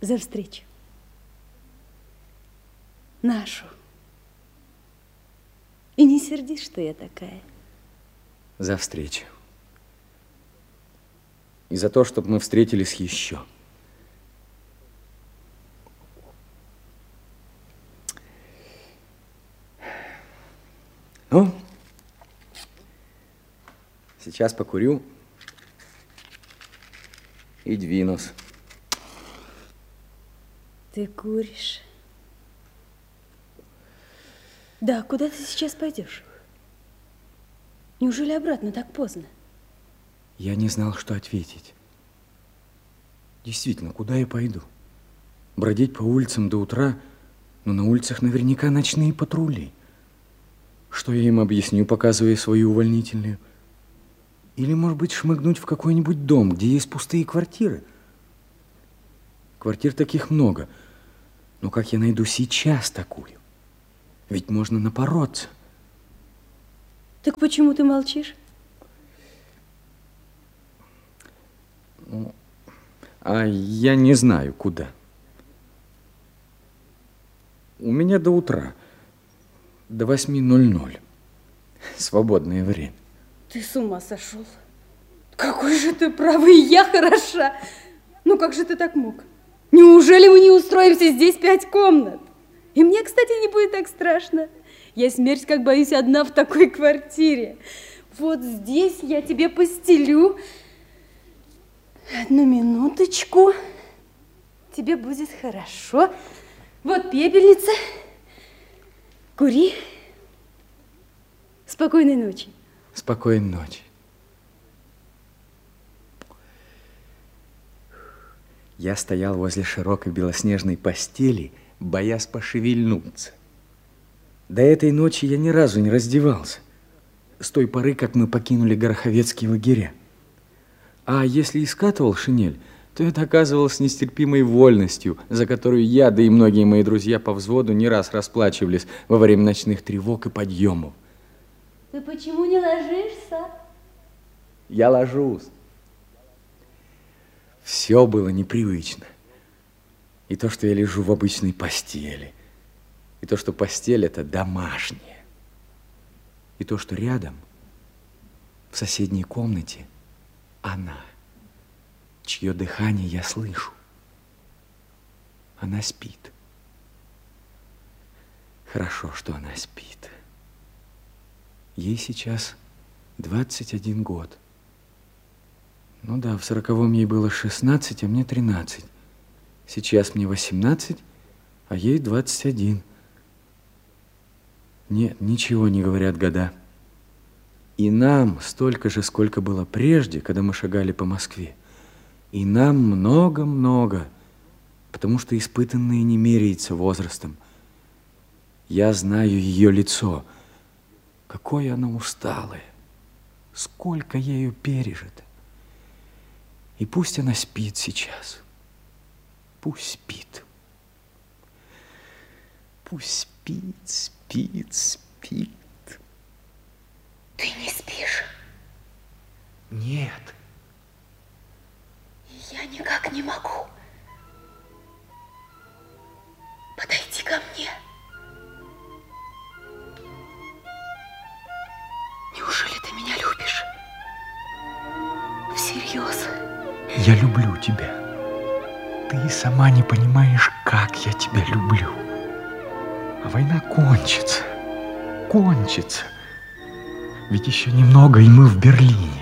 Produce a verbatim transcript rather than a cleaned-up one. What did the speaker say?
За встречу. Нашу. И не сердись, что я такая. За встречу. И за то, чтобы мы встретились еще. Ну, сейчас покурю и двинусь. Ты куришь? Да, куда ты сейчас пойдешь? Неужели обратно так поздно? Я не знал, что ответить. Действительно, куда я пойду? Бродить по улицам до утра, но на улицах наверняка ночные патрули. Что я им объясню, показывая свою увольнительную? Или, может быть, шмыгнуть в какой-нибудь дом, где есть пустые квартиры? Квартир таких много. Но как я найду сейчас такую? Ведь можно напороться. Так почему ты молчишь? Ну, а я не знаю, куда. У меня до утра, до восьми ноль-ноль. Свободное время. Ты с ума сошел. Какой же ты правый, я хороша. Ну как же ты так мог? Неужели мы не устроимся здесь пять комнат? И мне, кстати, не будет так страшно. Я смерть как боюсь одна в такой квартире. Вот здесь я тебе постелю. Одну минуточку. Тебе будет хорошо. Вот пепельница. Кури. Спокойной ночи. Спокойной ночи. Я стоял возле широкой белоснежной постели, боясь пошевельнуться. До этой ночи я ни разу не раздевался, с той поры, как мы покинули гороховецкие лагеря. А если и скатывал шинель, то это оказывалось нестерпимой вольностью, за которую я, да и многие мои друзья по взводу не раз расплачивались во время ночных тревог и подъемов. Ты почему не ложишься? Я ложусь. Все было непривычно. И то, что я лежу в обычной постели, и то, что постель это домашняя, и то, что рядом, в соседней комнате, она, чье дыхание я слышу. Она спит. Хорошо, что она спит. Ей сейчас двадцать один год. Ну да, в сороковом ей было шестнадцать, а мне тринадцать. Сейчас мне восемнадцать, а ей двадцать один. Нет, ничего не говорят года. И нам столько же, сколько было прежде, когда мы шагали по Москве. И нам много-много, потому что испытанное не меряется возрастом. Я знаю ее лицо. Какое она усталое. Сколько ею пережито. И пусть она спит сейчас. Пусть спит. Пусть спит, спит, спит. Ты не спишь? Нет. Я никак не могу. Подойди ко мне. Неужели ты меня любишь? Всерьез? Я люблю тебя. Ты и сама не понимаешь, как я тебя люблю. А война кончится. Кончится. Ведь еще немного, и мы в Берлине.